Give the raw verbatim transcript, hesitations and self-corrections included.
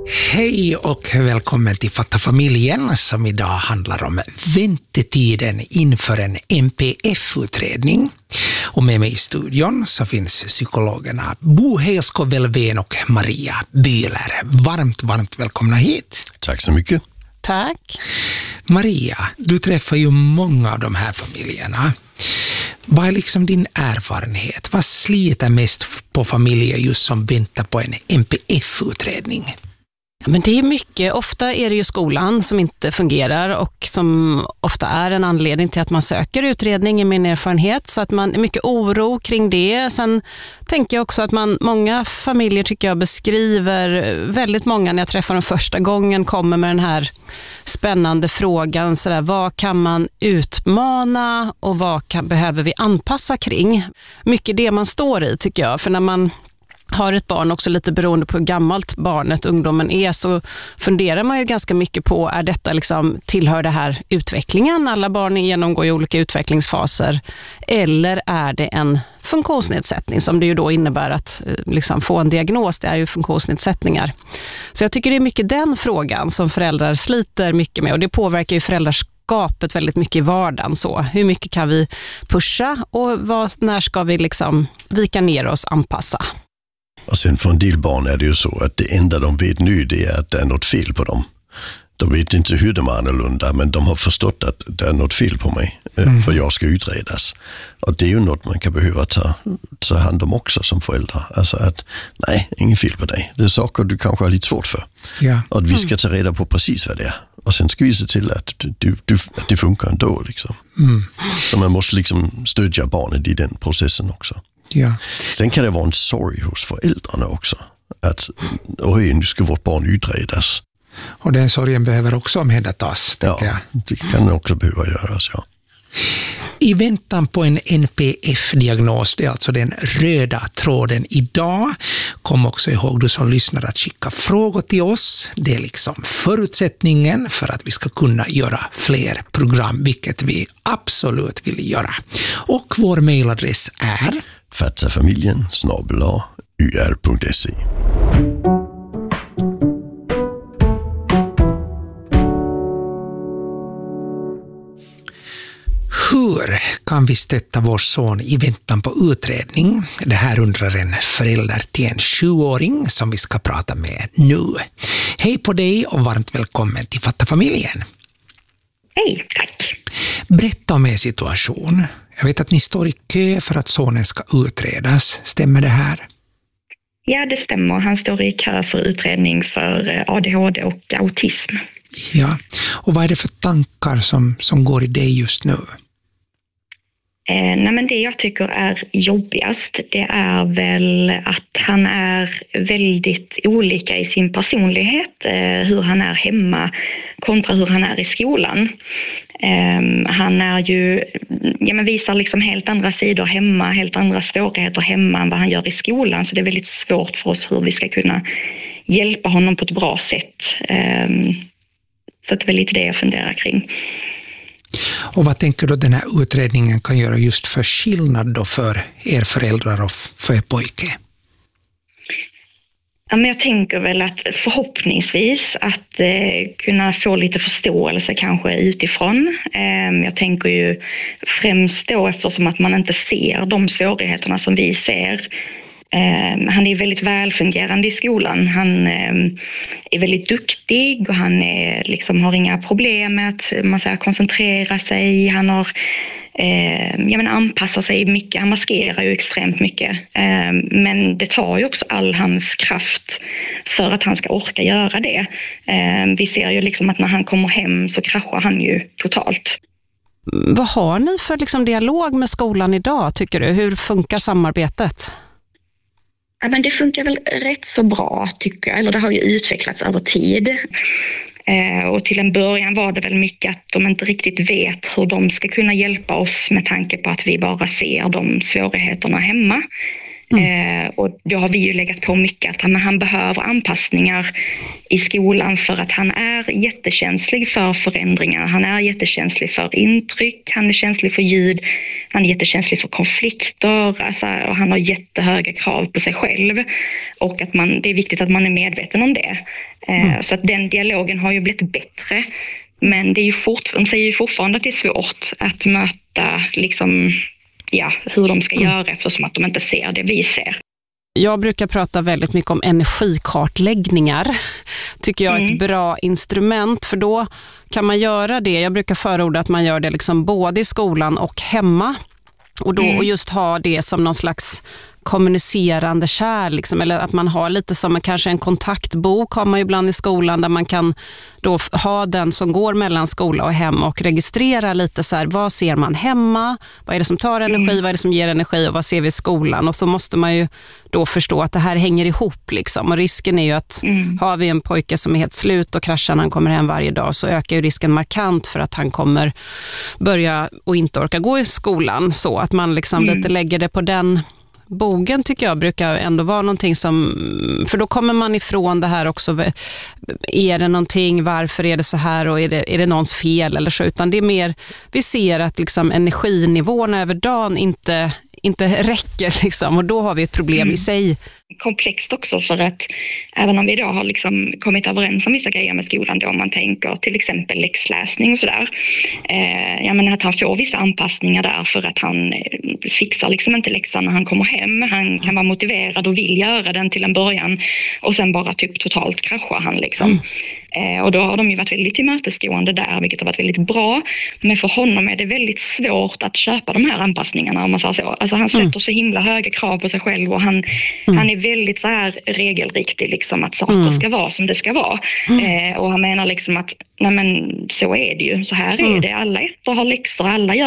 Hej och välkommen till Fatta familjen som idag handlar om väntetiden inför en N P F-utredning. Och med mig i studion så finns psykologerna Bo Heisko-Velvén och Maria Bühler. Varmt, varmt välkomna hit. Tack så mycket. Tack. Maria, du träffar ju många av de här familjerna. Vad är liksom din erfarenhet? Vad sliter mest på familjer just som väntar på en N P F-utredning? Ja, men det är mycket. Ofta är det ju skolan som inte fungerar och som ofta är en anledning till att man söker utredning i min erfarenhet. Så att man är mycket oro kring det. Sen tänker jag också att man, många familjer tycker jag beskriver, väldigt många när jag träffar dem första gången kommer med den här spännande frågan. Så där, vad kan man utmana och vad kan, behöver vi anpassa kring? Mycket det man står i tycker jag. För när man har ett barn, också lite beroende på hur gammalt barnet, ungdomen är, så funderar man ju ganska mycket på, är detta liksom, tillhör det här utvecklingen? Alla barn genomgår ju olika utvecklingsfaser. Eller är det en funktionsnedsättning som det ju då innebär att liksom, få en diagnos? Det är ju funktionsnedsättningar. Så jag tycker det är mycket den frågan som föräldrar sliter mycket med, och det påverkar ju föräldraskapet väldigt mycket i vardagen. Så hur mycket kan vi pusha och vad, när ska vi liksom vika ner oss, anpassa? Och sen för en del barn är det ju så att det enda de vet nu det är att det är något fel på dem. De vet inte hur de är annorlunda, men de har förstått att det är något fel på mig mm. för jag ska utredas. Och det är ju något man kan behöva ta, ta hand om också som föräldrar. Alltså att nej, ingen fel på dig. Det är saker du kanske har lite svårt för. Ja. Och att vi ska ta reda på precis vad det är. Och sen ska vi se till att, du, du, att det funkar ändå. Liksom. Mm. Så man måste liksom stödja barnet i den processen också. Ja. Sen kan det vara en sorg hos föräldrarna också. Att oj, nu ska vårt barn utredas. Och den sorgen behöver också omhändertas, ja, jag. Det kan också behöva göras, ja. I väntan på en N P F-diagnos, det är alltså den röda tråden idag. Kom också ihåg, du som lyssnar, att skicka frågor till oss. Det är liksom förutsättningen för att vi ska kunna göra fler program, vilket vi absolut vill göra. Och vår mejladress är fattafamiljen snabel-a u r punkt se. Hur kan vi stötta vår son i väntan på utredning? Det här undrar en förälder till en sjuåring som vi ska prata med nu. Hej på dig och varmt välkommen till Fatta familjen. Hej, tack. Berätta om er situation. Jag vet att ni står i kö för att sonen ska utredas. Stämmer det här? Ja, det stämmer. Han står i kö för utredning för A D H D och autism. Ja, och vad är det för tankar som, som går i dig just nu? Eh, nej men det jag tycker är jobbigast, det är väl att han är väldigt olika i sin personlighet. Eh, hur han är hemma kontra hur han är i skolan. Eh, han är ju, ja men visar liksom helt andra sidor hemma, helt andra svårigheter hemma än vad han gör i skolan. Så det är väldigt svårt för oss hur vi ska kunna hjälpa honom på ett bra sätt. Eh, så det är väl lite det jag funderar kring. Och vad tänker du den här utredningen kan göra just för skillnad då för er föräldrar och för er pojke? Ja, men jag tänker väl att förhoppningsvis att eh, kunna få lite förståelse kanske utifrån. Eh, jag tänker ju främst då eftersom att man inte ser de svårigheterna som vi ser. Eh, han är väldigt välfungerande i skolan. Han eh, är väldigt duktig och han är, liksom, har inga problem med att man säger, koncentrera sig. Han har eh, ja, men anpassar sig mycket. Han maskerar ju extremt mycket. Eh, men det tar ju också all hans kraft för att han ska orka göra det. Eh, vi ser ju liksom att när han kommer hem så kraschar han ju totalt. Vad har ni för liksom dialog med skolan idag, tycker du? Hur funkar samarbetet? Ja, men det funkar väl rätt så bra, tycker jag. Eller det har ju utvecklats över tid. Eh, och till en början var det väl mycket att de inte riktigt vet hur de ska kunna hjälpa oss med tanke på att vi bara ser de svårigheterna hemma. Mm. Eh, och då har vi ju legat på mycket att han, han behöver anpassningar i skolan för att han är jättekänslig för förändringar. Han är jättekänslig för intryck, han är känslig för ljud, han är jättekänslig för konflikter, alltså, och han har jättehöga krav på sig själv. Och att man, det är viktigt att man är medveten om det. Eh, mm. Så att den dialogen har ju blivit bättre. Men det är ju fort, de säger ju fortfarande att det är svårt att möta liksom, ja, hur de ska mm. göra eftersom att de inte ser det vi ser. Jag brukar prata väldigt mycket om energikartläggningar. Tycker jag är ett mm. bra instrument, för då kan man göra det. Jag brukar förorda att man gör det liksom både i skolan och hemma. Och då mm. och just ha det som någon slags kommunicerande kärl, liksom, eller att man har lite som en, kanske en kontaktbok har man ju ibland i skolan, där man kan då ha den som går mellan skola och hem och registrera lite så här, vad ser man hemma, vad är det som tar energi, mm. vad är det som ger energi och vad ser vi i skolan, och så måste man ju då förstå att det här hänger ihop liksom, och risken är ju att mm. har vi en pojke som är helt slut och kraschar när han kommer hem varje dag, så ökar ju risken markant för att han kommer börja och inte orka gå i skolan, så att man liksom mm. lite lägger det på den bogen, tycker jag brukar ändå vara någonting som, för då kommer man ifrån det här också, är det någonting, varför är det så här och är det, är det någons fel eller så, utan det är mer, vi ser att liksom energinivåerna över dagen inte, inte räcker liksom, och då har vi ett problem mm. i sig. Komplext också, för att även om vi idag har liksom kommit överens om vissa grejer med skolan då, om man tänker till exempel läxläsning och sådär, eh, jag menar att han får vissa anpassningar där för att han fixar liksom inte läxan när han kommer hem, han kan vara motiverad och vill göra den till en början och sen bara typ totalt kraschar han liksom. Mm. Eh, och då har de ju varit väldigt tillmötesgående där, vilket har varit väldigt bra, men för honom är det väldigt svårt att köpa de här anpassningarna, om man säger så. Alltså han sätter mm. så himla höga krav på sig själv, och han, mm. han är väldigt så här regelriktig liksom, att saker mm. ska vara som det ska vara. Mm. Eh, och han menar liksom att nej men så är det ju, så här är mm. det, alla ettor har läxor, alla gör